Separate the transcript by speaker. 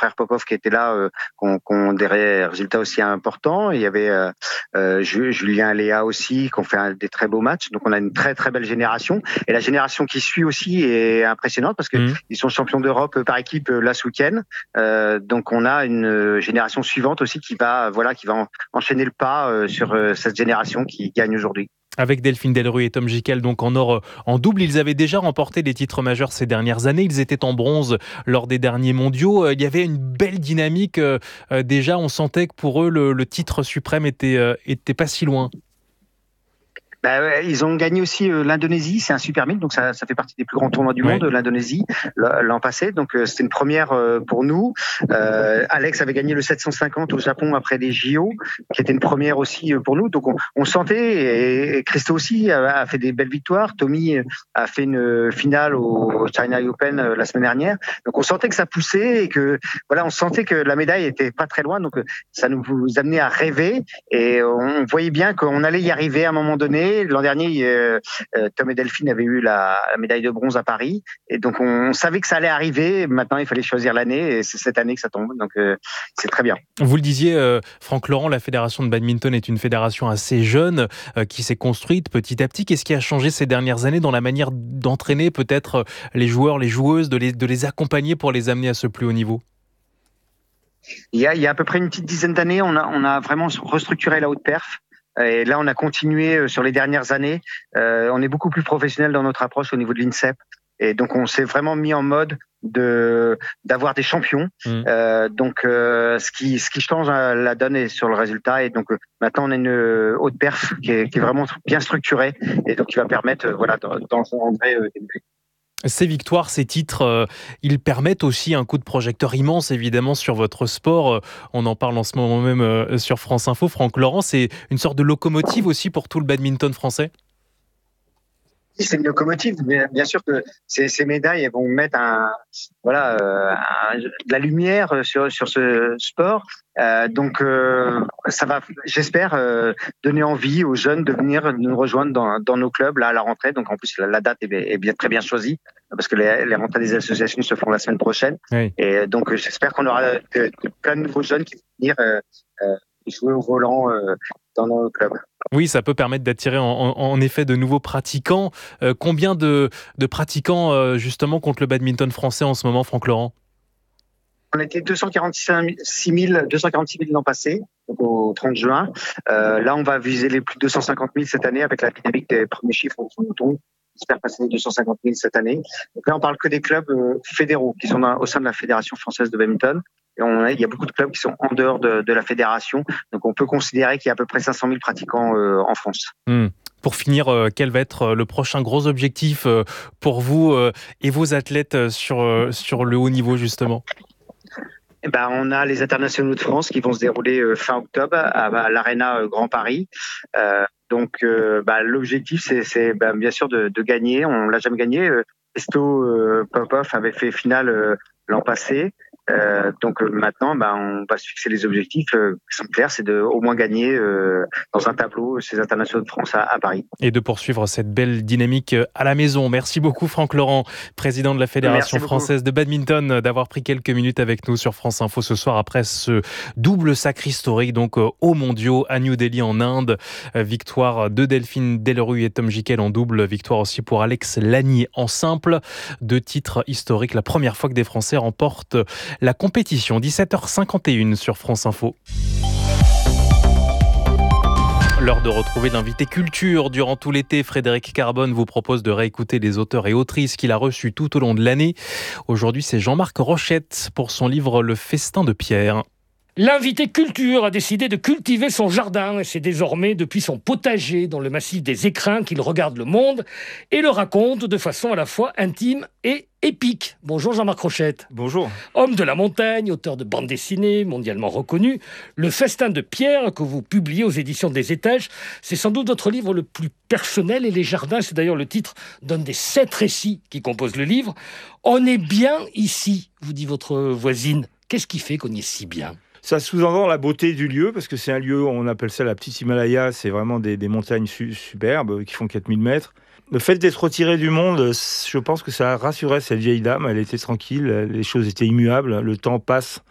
Speaker 1: frères Popov qui étaient là, qui ont des résultats aussi importants. Il y avait Julien et Léa aussi qui ont fait des très beaux matchs. Donc on a une très très belle génération. Et la génération qui suit aussi est impressionnante parce que ils sont champions d'Europe par équipe là ce week-end. Donc on a une génération suivante aussi qui va enchaîner le pas sur cette génération qui gagne aujourd'hui.
Speaker 2: Avec Delphine Delruy et Tom Gickel, donc en or en double, ils avaient déjà remporté des titres majeurs ces dernières années. Ils étaient en bronze lors des derniers mondiaux. Il y avait une belle dynamique. Déjà, on sentait que pour eux, le titre suprême était pas si loin.
Speaker 1: Ils ont gagné aussi l'Indonésie, c'est un Super 1000, donc ça fait partie des plus grands tournois du monde, l'Indonésie, l'an passé. Donc c'était une première pour nous. Alex avait gagné le 750 au Japon après les JO, qui était une première aussi pour nous. Donc on sentait, et Christo aussi a fait des belles victoires. Tommy a fait une finale au China Open la semaine dernière. Donc on sentait que ça poussait et que on sentait que la médaille était pas très loin. Donc ça nous amenait à rêver et on voyait bien qu'on allait y arriver à un moment donné. L'an dernier, Tom et Delphine avaient eu la médaille de bronze à Paris. Et donc, on savait que ça allait arriver. Maintenant, il fallait choisir l'année. Et c'est cette année que ça tombe. Donc, c'est très bien.
Speaker 2: Vous le disiez, Franck Laurent, la fédération de badminton est une fédération assez jeune qui s'est construite petit à petit. Qu'est-ce qui a changé ces dernières années dans la manière d'entraîner peut-être les joueurs, les joueuses, de les accompagner pour les amener à ce plus haut niveau ?
Speaker 1: Il y a à peu près une petite dizaine d'années, on a vraiment restructuré la haute perf. Et là, on a continué sur les dernières années. On est beaucoup plus professionnel dans notre approche au niveau de l'INSEP. Et donc, on s'est vraiment mis en mode d'avoir des champions. Donc, ce qui change la donne est sur le résultat. Et donc, maintenant, on a une haute perf qui est vraiment bien structurée et donc qui va permettre d'engendrer des buts.
Speaker 2: Ces victoires, ces titres, ils permettent aussi un coup de projecteur immense, évidemment, sur votre sport. On en parle en ce moment même sur France Info. Franck Laurent, c'est une sorte de locomotive aussi pour tout le badminton français ?
Speaker 1: C'est une locomotive, mais bien sûr que ces médailles elles vont mettre de la lumière sur ce sport. Donc ça va, j'espère, donner envie aux jeunes de venir nous rejoindre dans nos clubs là à la rentrée. Donc en plus la date est très bien choisie parce que les rentrées des associations se font la semaine prochaine. Oui. Et donc j'espère qu'on aura plein de nouveaux jeunes qui vont venir jouer au volant dans nos clubs.
Speaker 2: Oui, ça peut permettre d'attirer en effet de nouveaux pratiquants. Combien de pratiquants justement contre le badminton français en ce moment, Franck Laurent ?
Speaker 1: On était 246 000 l'an passé, donc au 30 juin. Là, on va viser les plus de 250 000 cette année avec la dynamique des premiers chiffres donc j'espère passer les 250 000 cette année. Donc là, on parle que des clubs fédéraux qui sont au sein de la Fédération française de badminton. Et il y a beaucoup de clubs qui sont en dehors de la fédération. Donc, on peut considérer qu'il y a à peu près 500 000 pratiquants en France.
Speaker 2: Pour finir, quel va être le prochain gros objectif pour vous et vos athlètes sur le haut niveau, justement ?
Speaker 1: On a les internationaux de France qui vont se dérouler fin octobre à l'Arena Grand Paris. Donc, l'objectif, c'est bien sûr de gagner. On l'a jamais gagné. Christo Popov avait fait finale l'an passé. Donc maintenant, on va se fixer les objectifs qui sont clairs, c'est de au moins gagner dans un tableau ces internationaux de France à Paris.
Speaker 2: Et de poursuivre cette belle dynamique à la maison. Merci beaucoup Franck Laurent, président de la Fédération française de badminton, d'avoir pris quelques minutes avec nous sur France Info ce soir après ce double sacre historique donc aux mondiaux à New Delhi en Inde. Victoire de Delphine Delruy et Tom Gickel en double. Victoire aussi pour Alex Lagny en simple. 2 titres historiques. La première fois que des Français remportent la compétition. 17h51 sur France Info. L'heure de retrouver l'invité culture. Durant tout l'été, Frédéric Carbone vous propose de réécouter les auteurs et autrices qu'il a reçus tout au long de l'année. Aujourd'hui, c'est Jean-Marc Rochette pour son livre Le Festin de Pierre.
Speaker 3: L'invité culture a décidé de cultiver son jardin et c'est désormais depuis son potager dans le massif des Écrins qu'il regarde le monde et le raconte de façon à la fois intime et épique. Bonjour Jean-Marc Rochette.
Speaker 4: Bonjour.
Speaker 3: Homme de la montagne, auteur de bande dessinée, mondialement reconnu, Le Festin de Pierre que vous publiez aux éditions des Étages, c'est sans doute votre livre le plus personnel et les jardins, c'est d'ailleurs le titre d'un des 7 récits qui composent le livre. On est bien ici, vous dit votre voisine. Qu'est-ce qui fait qu'on y est si bien ?
Speaker 4: Ça sous-entend la beauté du lieu, parce que c'est un lieu, on appelle ça la petite Himalaya, c'est vraiment des montagnes superbes qui font 4000 mètres. Le fait d'être retiré du monde, je pense que ça a rassuré cette vieille dame, elle était tranquille, les choses étaient immuables, le temps passe